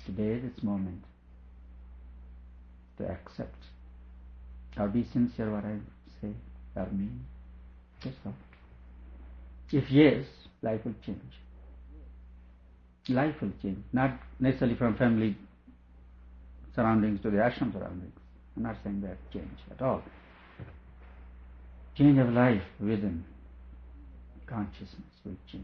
today, this moment, to accept or be sincere what I say or mean. That's all. If yes, life will change. Life will change, not necessarily from family surroundings to the ashram surroundings. I'm not saying that change at all. Change of life within consciousness will change.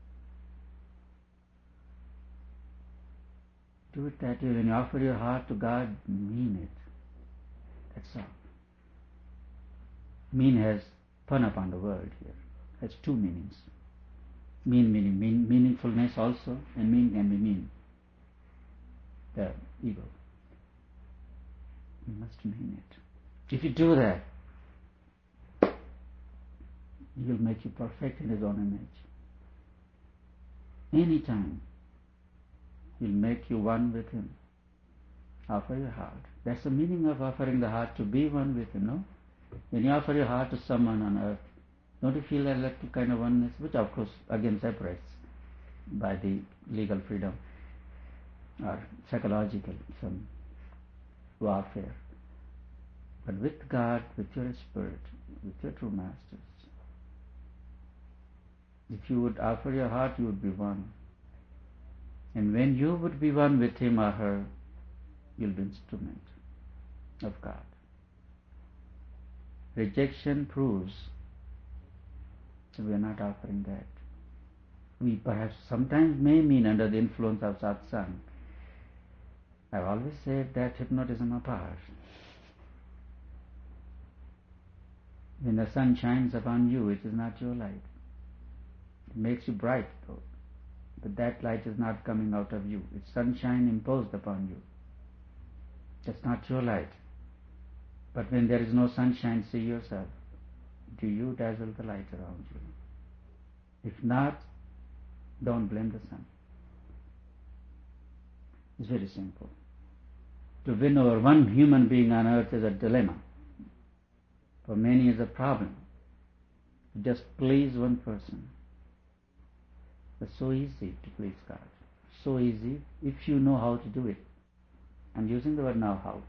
Do it that way. When you offer your heart to God, mean it. That's all. Mean has pun upon the word here. Has two meanings. Mean meaning, meaningfulness also, and mean can be mean. The ego. You must mean it. If you do that, He will make you perfect in His own image. Anytime, He'll make you one with Him. Offer your heart. That's the meaning of offering the heart, to be one with Him, no? When you offer your heart to someone on earth, don't you feel that electric kind of oneness, which of course again separates by the legal freedom or psychological, some warfare. But with God, with your spirit, with your true masters, if you would offer your heart, you would be one. And when you would be one with him or her, you'll be instrument of God. Rejection proves that we are not offering that. We perhaps sometimes may mean under the influence of satsang. I've always said that hypnotism apart. When the sun shines upon you, it is not your light. It makes you bright though, but that light is not coming out of you. It's sunshine imposed upon you. That's not your light. But when there is no sunshine, see yourself. Do you dazzle the light around you? If not, don't blame the sun. It's very simple. To win over one human being on earth is a dilemma. For many is a problem. Just please one person. It's so easy to please God. So easy if you know how to do it. I'm using the word now how.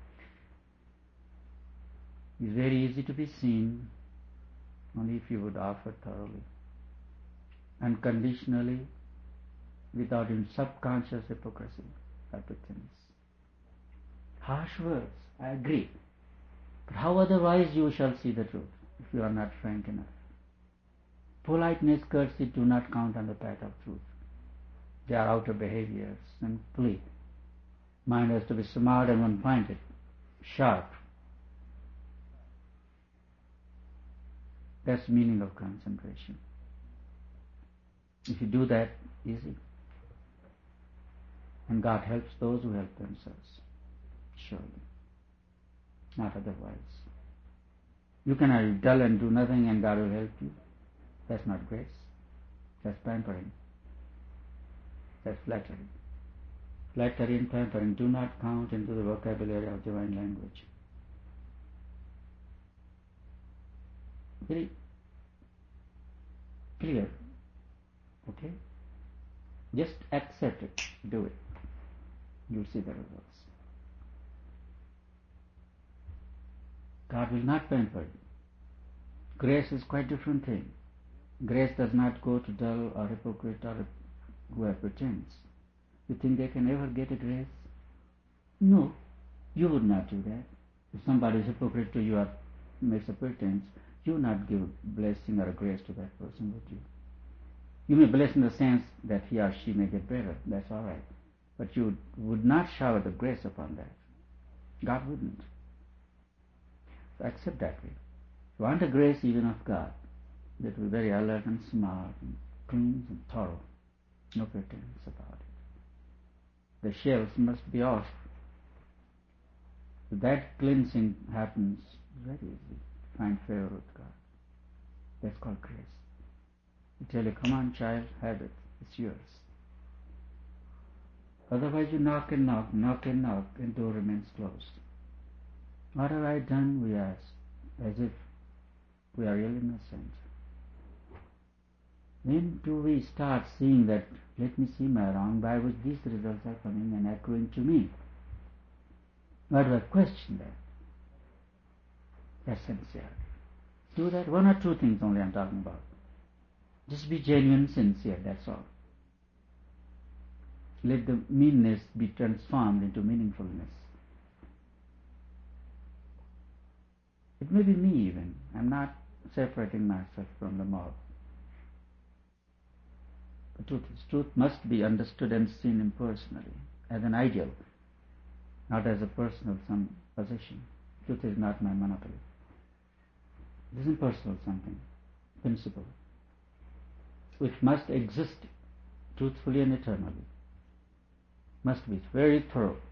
It's very easy to be seen only if you would offer thoroughly, unconditionally, without in subconscious hypocrisy or pretense. Harsh words, I agree. But how otherwise you shall see the truth if you are not frank enough? Politeness, courtesy do not count on the path of truth. They are outer behaviors and plea. Mind has to be smart and one-pointed, sharp. That's the meaning of concentration. If you do that, easy. And God helps those who help themselves. Surely. Not otherwise. You cannot be dull and do nothing and God will help you. That's not grace. That's pampering. That's flattery. Flattery and pampering do not count into the vocabulary of divine language. Very clear. Okay? Just accept it. Do it. You'll see the results. God will not pamper you. Grace is quite a different thing. Grace does not go to dull or hypocrite or whoever pretends. You think they can ever get a grace? No, you would not do that. If somebody is hypocrite to you or makes a pretense, you would not give blessing or a grace to that person, would you? You may bless in the sense that he or she may get better, that's all right. But you would not shower the grace upon that. God wouldn't. So accept that way. If you want a grace even of God, that will be very alert and smart and clean and thorough. No pretense about it. The shells must be off. If that cleansing happens, it's very easy to find favor with God. That's called grace. You tell you, come on child, have it. It's yours. Otherwise you knock and knock, and door remains closed. What have I done, we ask, as if we are ill innocent. When do we start seeing that, let me see my wrong by which these results are coming and accruing to me? Why do I question that? That's sincerity. Do that. One or two things only I'm talking about. Just be genuine, sincere, that's all. Let the meanness be transformed into meaningfulness. It may be me even. I'm not separating myself from the mob. The truth is, truth must be understood and seen impersonally, as an ideal, not as a personal some possession. Truth is not my monopoly. It is impersonal something, principle, which must exist truthfully and eternally. Must be very thorough.